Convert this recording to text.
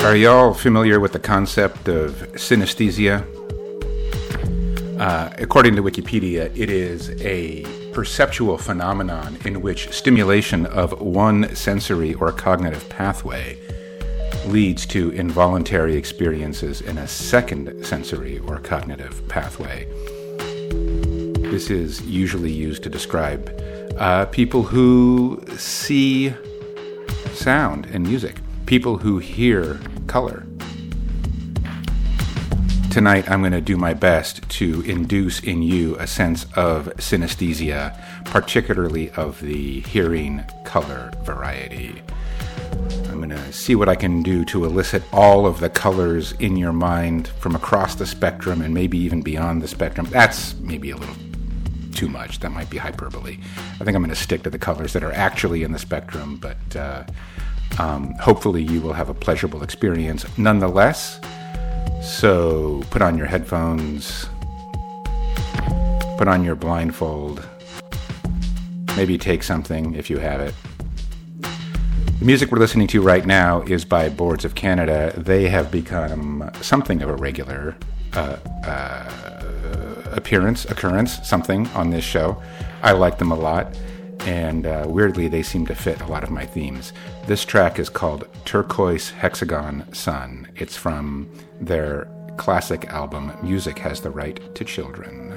Are y'all familiar with the concept of synesthesia? According to Wikipedia, it is a perceptual phenomenon in which stimulation of one sensory or cognitive pathway leads to involuntary experiences in a second sensory or cognitive pathway. This is usually used to describe people who see sound and music, people who hear color. Tonight, I'm going to do my best to induce in you a sense of synesthesia, particularly of the hearing color variety. I'm going to see what I can do to elicit all of the colors in your mind from across the spectrum and maybe even beyond the spectrum. That's maybe a little too much. That might be hyperbole. I think I'm going to stick to the colors that are actually in the spectrum, but hopefully you will have a pleasurable experience nonetheless. So put on your headphones, put on your blindfold, maybe take something if you have it. The music we're listening to right now is by Boards of Canada. They have become something of a regular occurrence, something on this show. I like them a lot, and weirdly they seem to fit a lot of my themes. This track is called Turquoise Hexagon Sun. It's from their classic album, Music Has the Right to Children.